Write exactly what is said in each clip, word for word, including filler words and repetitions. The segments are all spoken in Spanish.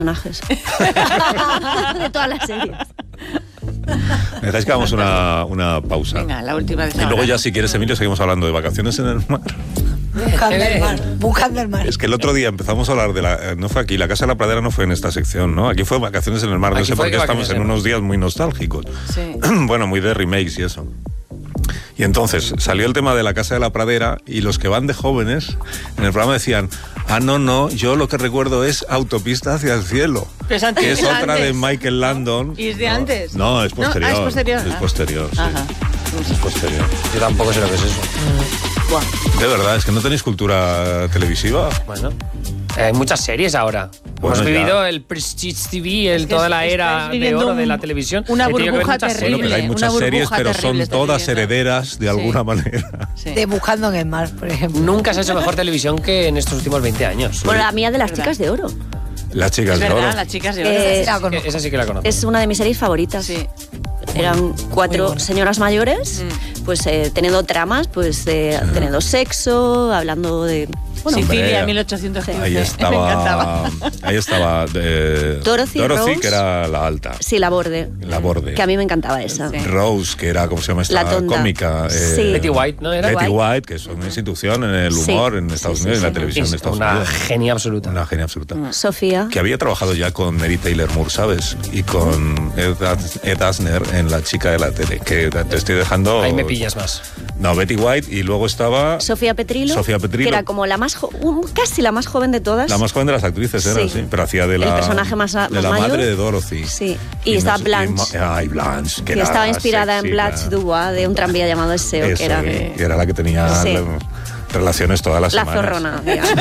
personajes de todas las series. ¿Me dejáis que hagamos una, una pausa? Venga, la última de Y luego ya, si quieres, Emilio, seguimos hablando de vacaciones en el mar. Buscando el mar, buscando el mar. Es que el otro día empezamos a hablar de la... No fue aquí, la Casa de la Pradera no fue en esta sección, ¿no? Aquí fue vacaciones en el mar. No Aquí sé fue por qué estamos en vacaciones, unos días muy nostálgicos. Sí. Bueno, muy de remakes y eso. Y entonces salió el tema de la Casa de la Pradera y los que van de jóvenes en el programa decían: ah, no, no, yo lo que recuerdo es Autopista hacia el cielo. Pero es antes, que es es otra antes. de Michael Landon. ¿Y es de no, antes? No, es No, ah, posterior. es posterior. Es Ah. posterior, sí. Ajá. Es posterior. Yo tampoco sé lo que es eso. Buah. De verdad, es que no tenéis cultura televisiva. Bueno, eh, hay muchas series ahora. Bueno, Hemos ya. vivido el Prestige T V, el, Es que toda la estáis era de viviendo oro de un- la televisión. una He tenido que ver burbuja muchas terrible. Bueno, pero hay Una muchas burbuja series, pero terrible son estáis todas viviendo. herederas de alguna Sí. manera. Sí. De Buscando en el mar, por ejemplo. Nunca se ha hecho mejor televisión que en estos últimos veinte años. Bueno, la mía de las ¿Verdad? chicas de oro. Las chicas Es de verdad, oro. las chicas de Eh, oro. Sí, la conozco. Esa sí que la conozco. Es una de mis series favoritas. Sí. Eran cuatro buena. señoras mayores, Mm. pues eh, teniendo tramas, pues eh, teniendo sexo, hablando de... Bueno, Sí. Sicilia, Hombre, mil ochocientos quince. Ahí Me estaba. encantaba. Ahí estaba. eh, Dorothy, Rose. que era la alta. sí, la borde. La borde. Que a mí me encantaba esa. Sí. Rose, que era, ¿cómo se llama esta La tonta. cómica? Sí. Betty White, ¿no era? Betty White. White, que es una institución en el Sí. humor en Estados Sí, sí, Unidos, en la sí. televisión Es de Estados una Unidos. genia absoluta. Una genia absoluta. Sofía. Que había trabajado ya con Mary Taylor Moore, ¿sabes? Y con Ed, Ed Asner en La chica de la tele, que te estoy dejando... Ahí me pillas más. No, Betty White, y luego estaba... Sofía Petrilo, Sofía Petrilo. que era como la más jo- un- casi la más joven de todas. La más joven de las actrices era, Sí. sí, pero hacía de la... El personaje más- de más la mayor. madre de Dorothy. Sí. Y estaba no sé- Blanche. y ma- Ay, Blanche. Que, que era estaba inspirada sexy, en Blanche era- Dubois, de un tranvía llamado Deseo, Eso, que era y era la que tenía Sí. la- relaciones todas las la semanas. zorrona, digamos.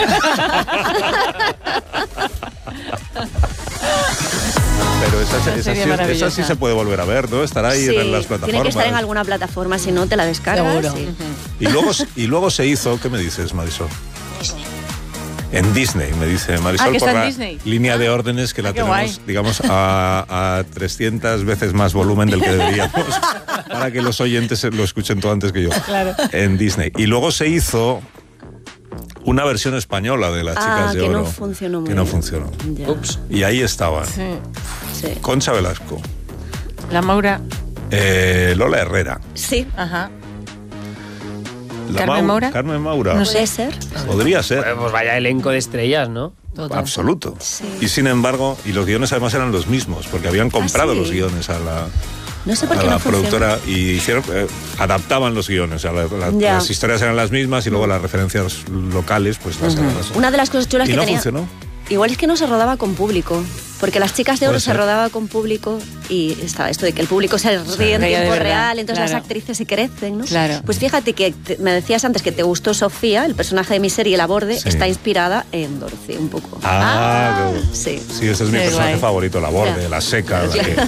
Pero esa, esa, Una serie sí, esa maravillosa. sí se puede volver a ver, ¿no? Estará ahí Sí, en las plataformas. tiene que estar en alguna plataforma, si no te la descargas. Seguro. sí. Y luego, y luego se hizo, ¿qué me dices, Marisol? En Disney, me dice Marisol, Ah, que por está en la Disney. línea de Ah, órdenes que la ah, qué tenemos, guay. digamos, a, a trescientas veces más volumen del que deberíamos, para que los oyentes lo escuchen todo antes que yo. Claro. En Disney. Y luego se hizo una versión española de Las Ah, Chicas de que Oro. no funcionó muy Que no bien. funcionó. Ya. Ups. Y ahí estaban Sí. Sí. Concha Velasco, La Maura. eh, Lola Herrera, Sí, Ajá. la ¿Carmen Mau- Maura? Carmen Maura. No puede ser. Podría ser. Pues, pues vaya elenco de estrellas, ¿no? Total. Absoluto. Sí. Y sin embargo, y los guiones además eran los mismos, porque habían comprado sí? los guiones a la, No sé por a qué la no funcionó. productora y hicieron, eh, adaptaban los guiones. O sea, la- la- Ya. las historias eran las mismas y luego las referencias locales, pues las eran las- Una de las cosas chulas Y que no tenía... funcionó. Igual es que no se rodaba con público, porque Las Chicas de Oro Puede se ser. rodaba con público y estaba esto de que el público se ríe en Reía de tiempo verdad, real, entonces claro. las actrices se crecen, ¿no? Claro. Pues fíjate que te- me decías antes que te gustó Sofía, el personaje de mi serie La Borde, Sí. está inspirada en Dorothy un poco. Ah, qué bueno. sí. Sí, ese es mi Qué personaje guay. favorito, la borde, Ya. la seca, la que,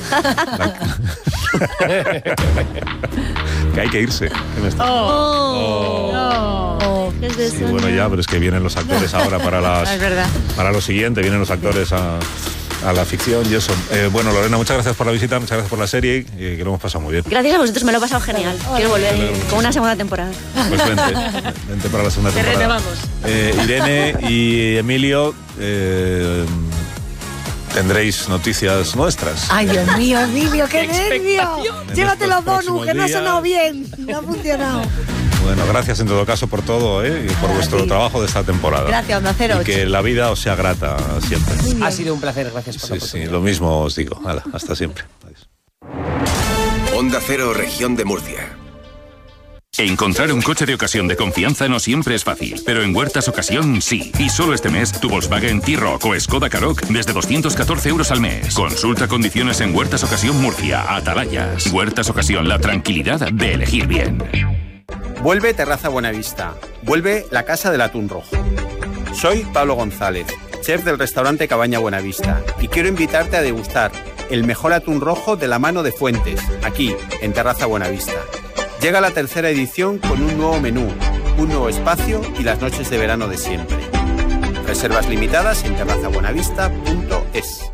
la- que hay que irse. ¿Qué me está- Oh, No. ¿qué es de Sí, eso? bueno, ya, pero es que vienen los actores ahora para las Es verdad. para lo siguiente, vienen los actores a, a la ficción y eso. Eh, bueno, Lorena, muchas gracias por la visita, muchas gracias por la serie, eh, que lo hemos pasado muy bien. Gracias a vosotros, me lo he pasado genial. Quiero volver con una segunda temporada. Pues vente, vente para la segunda Te temporada. retomamos. Eh, Irene y Emilio, eh, tendréis noticias nuestras. Ay, Dios mío, Emilio, qué nervio. En Llévate estos los bonus, próximos que no ha días. sonado bien. No ha funcionado. Bueno, gracias en todo caso por todo, ¿eh? Y por A vuestro ti. trabajo de esta temporada. Gracias, Onda Cero Y ocho. que la vida os sea grata siempre. Ha sido un placer, gracias por la Sí, sí, oportunidad. lo mismo os digo. Hala, hasta siempre. Adiós. Onda Cero, región de Murcia. Encontrar un coche de ocasión de confianza no siempre es fácil, pero en Huertas Ocasión sí. Y solo este mes, tu Volkswagen T-Roc o Skoda Karoq desde doscientos catorce euros al mes. Consulta condiciones en Huertas Ocasión Murcia, Atalayas. Huertas Ocasión, la tranquilidad de elegir bien. Vuelve Terraza Buenavista. Vuelve la Casa del Atún Rojo. Soy Pablo González, chef del restaurante Cabaña Buenavista, y quiero invitarte a degustar el mejor atún rojo de la mano de Fuentes, aquí, en Terraza Buenavista. Llega la tercera edición con un nuevo menú, un nuevo espacio y las noches de verano de siempre. Reservas limitadas en terraza buenavista punto es.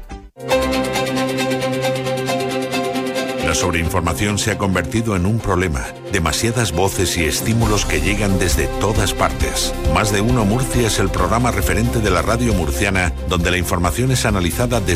La sobreinformación se ha convertido en un problema. Demasiadas voces y estímulos que llegan desde todas partes. Más de Uno Murcia es el programa referente de la radio murciana, donde la información es analizada desde